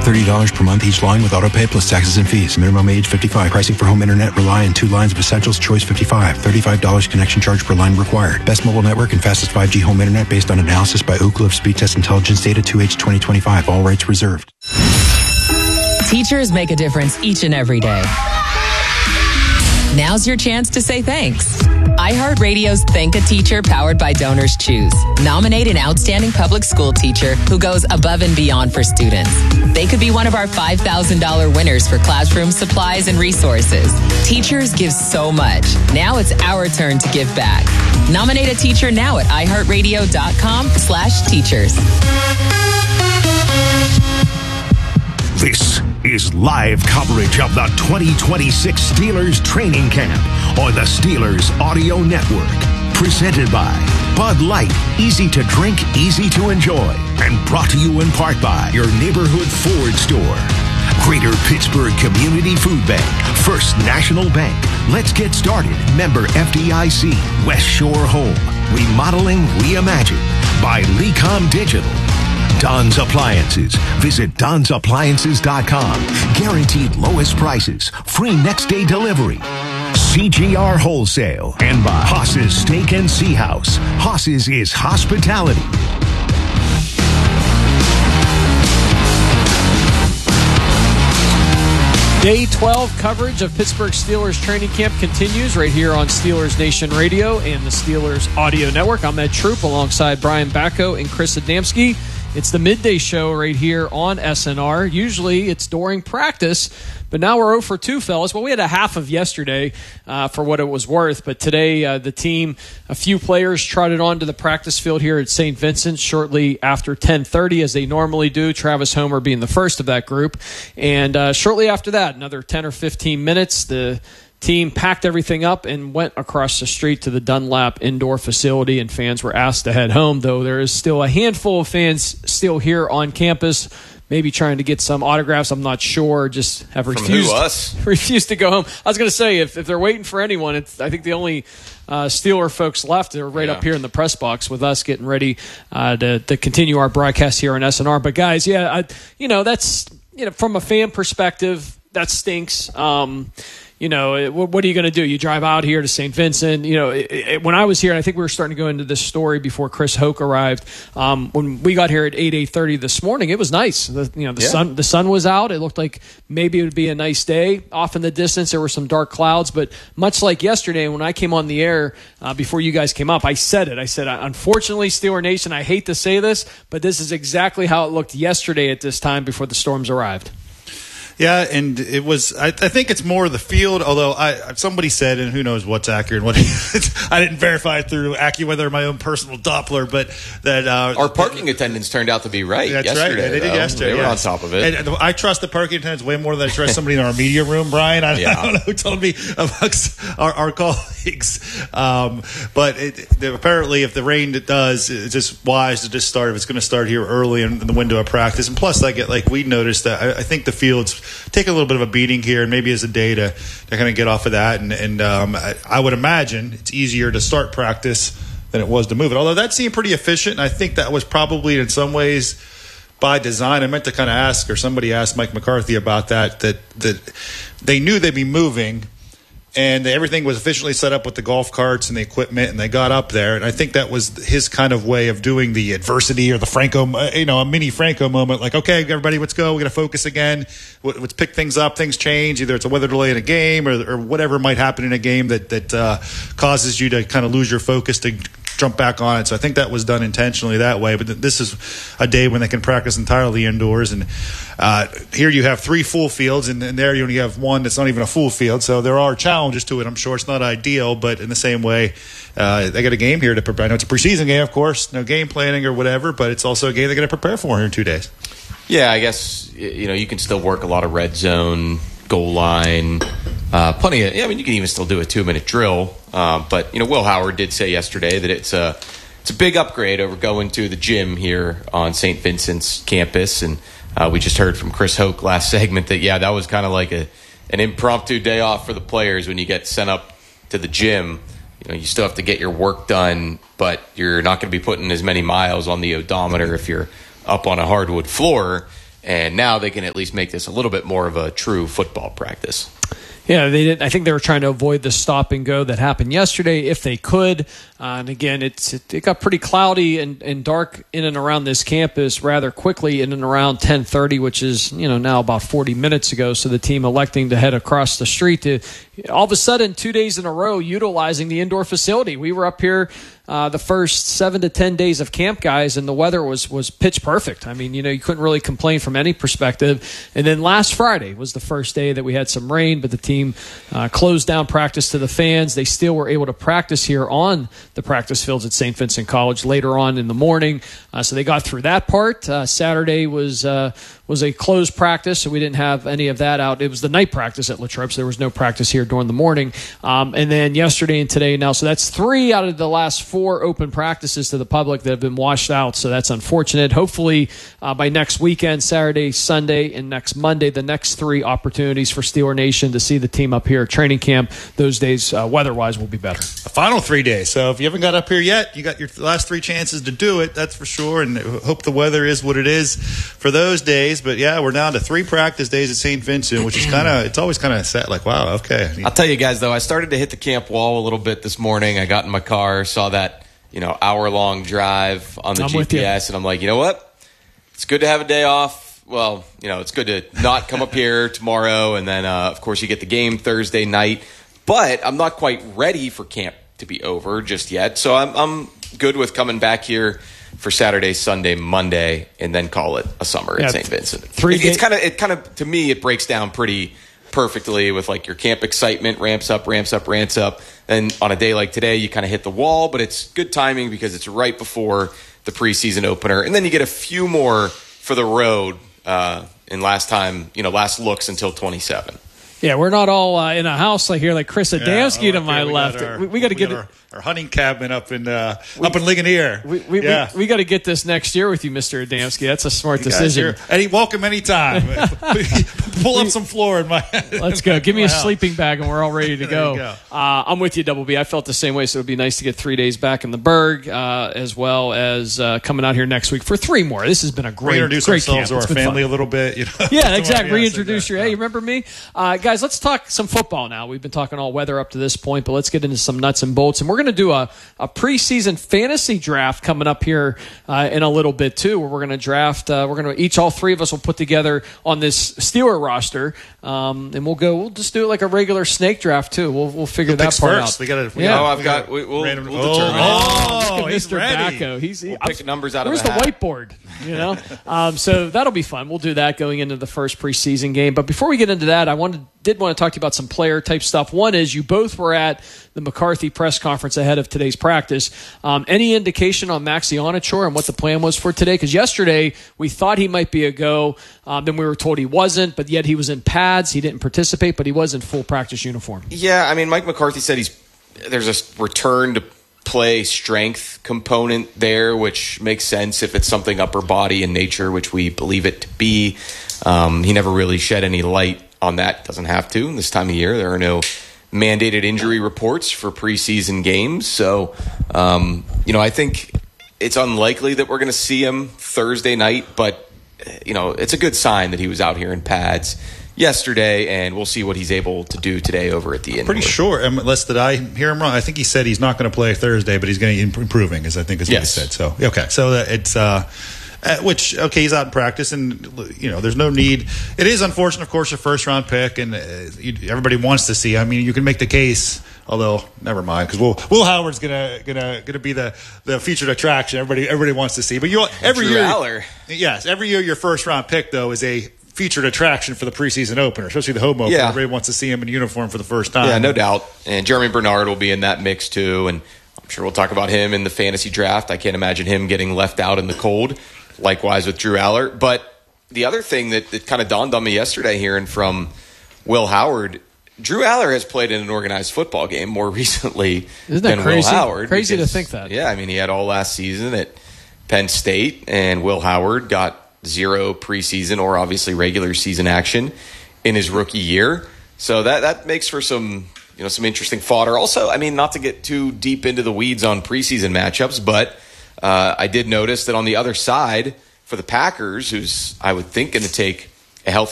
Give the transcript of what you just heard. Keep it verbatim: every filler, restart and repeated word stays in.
thirty dollars per month each line with autopay plus taxes and fees. Minimum age fifty-five. Pricing for home internet, Rely and two lines of Essentials, Choice fifty-five. thirty-five dollars connection charge per line required. Best mobile network and fastest five G home internet based on analysis by Ookla of Speed Test Intelligence Data two H twenty twenty-five. All rights reserved. Teachers make a difference each and every day. Now's your chance to say thanks. iHeartRadio's Thank a Teacher powered by Donors Choose. Nominate an outstanding public school teacher who goes above and beyond for students. They could be one of our five thousand dollars winners for classroom supplies and resources. Teachers give so much. Now it's our turn to give back. Nominate a teacher now at iHeartRadio.com slash teachers. This is live coverage of the twenty twenty-six Steelers training camp on the Steelers Audio Network. Presented by Bud Light, easy to drink, easy to enjoy. And brought to you in part by your neighborhood Ford store. Greater Pittsburgh Community Food Bank, First National Bank. Let's get started. Member F D I C, West Shore Home. Remodeling Reimagined by Lecom Digital. Don's Appliances. Visit Don's Appliances dot com. Guaranteed lowest prices. Free next day delivery. C G R Wholesale. And by Haas's Steak and Sea House. Haas's is hospitality. Day twelve coverage of Pittsburgh Steelers training camp continues right here on Steelers Nation Radio and the Steelers Audio Network. I'm Ed Troop alongside Brian Bacco and Chris Adamski. It's the midday show right here on S N R. Usually it's during practice, but now we're oh for two, fellas. Well, we had a half of yesterday uh, for what it was worth, but today uh, the team, a few players trotted onto the practice field here at Saint Vincent shortly after ten thirty, as they normally do, Travis Homer being the first of that group. And uh, shortly after that, another ten or fifteen minutes, the team packed everything up and went across the street to the Dunlap indoor facility, and fans were asked to head home, though there is still a handful of fans still here on campus, maybe trying to get some autographs. I'm not sure, just have refused, From who, us? refused to go home. I was going to say, if, if they're waiting for anyone, it's, I think the only uh, Steeler folks left are right yeah. up here in the press box with us getting ready uh, to, to continue our broadcast here on S N R. But guys, yeah, I, you know, that's, you know, from a fan perspective, that stinks. Um, You know, what are you going to do? You drive out here to Saint Vincent. You know, it, it, when I was here, and I think we were starting to go into this story before Chris Hoke arrived. Um, when we got here at eight, eight thirty this morning, it was nice. The, you know, the yeah. sun the sun was out. It looked like maybe it would be a nice day. Off in the distance, there were some dark clouds. But much like yesterday, when I came on the air uh, before you guys came up, I said it. I said, unfortunately, Steeler Nation, I hate to say this, but this is exactly how it looked yesterday at this time before the storms arrived. Yeah, and it was. I, I think it's more the field. Although I, somebody said, and who knows what's accurate, what I didn't verify it through AccuWeather or my own personal Doppler, but that uh, our parking that, attendants turned out to be right. That's yesterday, right. They did though. yesterday. They were yes. on top of it. And I trust the parking attendants way more than I trust somebody in our media room, Brian. I, yeah. I don't know who told me amongst our, our colleagues, um, but it, apparently, if the rain does, it's just wise to just start. If it's going to start here early in, in the window of practice, and plus, like like we noticed that I, I think the fields take a little bit of a beating here, and maybe as a day to, to kind of get off of that. And, and um, I, I would imagine it's easier to start practice than it was to move it. Although that seemed pretty efficient, and I think that was probably in some ways by design. I meant to kind of ask, or somebody asked Mike McCarthy about that, that, that they knew they'd be moving, and everything was efficiently set up with the golf carts and the equipment, and they got up there. And I think that was his kind of way of doing the adversity or the Franco, you know, a mini Franco moment. Like, okay, everybody, let's go. We're going to focus again. Let's pick things up. Things change. Either it's a weather delay in a game or, or whatever might happen in a game that, that uh, causes you to kind of lose your focus to jump back on it. So I think that was done intentionally that way. But this is a day when they can practice entirely indoors. And uh, here you have three full fields, and, and there you only have one that's not even a full field. So there are challenges to it. I'm sure it's not ideal, but in the same way, uh, they got a game here to prepare. I know it's a preseason game, of course, no game planning or whatever, but it's also a game they're going to prepare for here in two days. Yeah, I guess, you know, you can still work a lot of red zone, goal line, uh, plenty of, yeah, I mean, you can even still do a two-minute drill. Uh, but, you know, Will Howard did say yesterday that it's a, it's a big upgrade over going to the gym here on Saint Vincent's campus. And uh, we just heard from Chris Hoke last segment that, yeah, that was kind of like a an impromptu day off for the players when you get sent up to the gym. You know, you still have to get your work done, but you're not going to be putting as many miles on the odometer if you're up on a hardwood floor. And now they can at least make this a little bit more of a true football practice. Yeah, they didn't. I think they were trying to avoid the stop and go that happened yesterday, if they could. Uh, and again, it's it, it got pretty cloudy and, and dark in and around this campus rather quickly, in and around ten thirty, which is you know now about forty minutes ago. So the team electing to head across the street to all of a sudden two days in a row utilizing the indoor facility. We were up here uh, the first seven to ten days of camp, guys, and the weather was was pitch perfect. I mean, you know, you couldn't really complain from any perspective. And then last Friday was the first day that we had some rain, but the team uh, closed down practice to the fans. They still were able to practice here on the practice fields at Saint Vincent College later on in the morning. Uh, so they got through that part. Uh, Saturday was uh, was a closed practice, so we didn't have any of that out. It was the night practice at Latrobe, so there was no practice here during the morning. Um, and then yesterday and today now, so that's three out of the last four open practices to the public that have been washed out, so that's unfortunate. Hopefully uh, by next weekend, Saturday, Sunday, and next Monday, the next three opportunities for Steeler Nation to see the team up here at training camp, those days uh, weather-wise will be better. The final three days, so if you haven't got up here yet, you got your last three chances to do it, that's for sure, and hope the weather is what it is for those days. But yeah, we're down to three practice days at Saint Vincent, which is kind of, it's always kind of set, like, wow, okay. I'll tell you guys, though, I started to hit the camp wall a little bit this morning. I got in my car, saw that, you know, hour-long drive on the I'm G P S, and I'm like, you know what? It's good to have a day off. Well, you know, it's good to not come up here tomorrow, and then, uh, of course, you get the game Thursday night. But I'm not quite ready for camp to be over just yet, so I'm, I'm good with coming back here for Saturday, Sunday, Monday, and then call it a summer yeah, at Saint Vincent. Three it, it's kind of, it kind of, to me, it breaks down pretty perfectly with like your camp excitement, ramps up, ramps up, ramps up. And on a day like today, you kind of hit the wall, but it's good timing because it's right before the preseason opener. And then you get a few more for the road uh, in last time, you know, last looks until twenty-seven. Yeah, we're not all uh, in a house like here, like Chris Adamski yeah, to my we left. Got our, we, we got to get our, our hunting cabin up in uh, we, up in Ligonier. We we, yeah. we, we got to get this next year with you, Mister Adamski. That's a smart you decision. Any welcome anytime. Pull up some floor in my. Let's go. Give me a house. sleeping bag, and we're all ready to go. go. Uh, I'm with you, Double B. I felt the same way, so it would be nice to get three days back in the Berg, uh, as well as uh, coming out here next week for three more. This has been a great, reintroduce great ourselves camp. to our family fun. a little bit. You know? Yeah, exactly. yeah, Reintroduce so your. Hey, you remember me, uh, guys? Let's talk some football now. We've been talking all weather up to this point, but let's get into some nuts and bolts, and we're going to do a, a preseason fantasy draft coming up here uh, in a little bit too, where we're going to draft. Uh, we're going to each, all three of us, will put together on this Steeler roster, um, and we'll go. We'll just do it like a regular snake draft too. We'll we'll figure Who that picks part first? out. We got to. Yeah. Oh, I've got. We, we'll, random, we'll oh, determine. Oh, Look at he's Mister ready. Bacco. He's he, We'll pick numbers out where's of a the hat. whiteboard? You know, um, so that'll be fun. We'll do that going into the first preseason game. But before we get into that, I wanted did want to talk to you about some player type stuff. One is you both were at the McCarthy press conference ahead of today's practice. Um, any indication on Maxi Onachor and what the plan was for today? Because yesterday we thought he might be a go. Um, then we were told he wasn't, but yet he was in pads. He didn't participate, but he was in full practice uniform. Yeah, I mean, Mike McCarthy said he's there's a return to play strength component there, which makes sense if it's something upper body in nature, which we believe it to be. Um, he never really shed any light on that. Doesn't have to. This time of year, there are no mandated injury reports for preseason games. So, um, you know, I think it's unlikely that we're going to see him Thursday night, but, you know, it's a good sign that he was out here in pads yesterday, and we'll see what he's able to do today over at the indoor. Pretty sure, unless did I hear him wrong? I think he said he's not going to play Thursday, but he's going to be improving, as I think is what yes. he said. So, okay. So that it's, uh, Uh, which, okay, he's out in practice, and, you know, there's no need. It is unfortunate, of course, a first-round pick, and uh, you, everybody wants to see. I mean, you can make the case, although, never mind, because Will, Will Howard's gonna gonna gonna be the, the featured attraction. Everybody everybody wants to see. But you every Drew year, Aller. yes, every year your first-round pick, though, is a featured attraction for the preseason opener, especially the home opener. Yeah. Everybody wants to see him in uniform for the first time. Yeah, no doubt. And Jeremy Bernard will be in that mix, too, and I'm sure we'll talk about him in the fantasy draft. I can't imagine him getting left out in the cold. Likewise with Drew Aller. But the other thing that, that kind of dawned on me yesterday hearing from Will Howard, Drew Aller has played in an organized football game more recently Isn't that than crazy? Will Howard. Crazy because, to think that. Yeah, I mean, he had all last season at Penn State, and Will Howard got zero preseason or obviously regular season action in his rookie year. So that, that makes for some, you know, some interesting fodder. Also, I mean, not to get too deep into the weeds on preseason matchups, but Uh, I did notice that on the other side, for the Packers, who's I would think going to take a healthy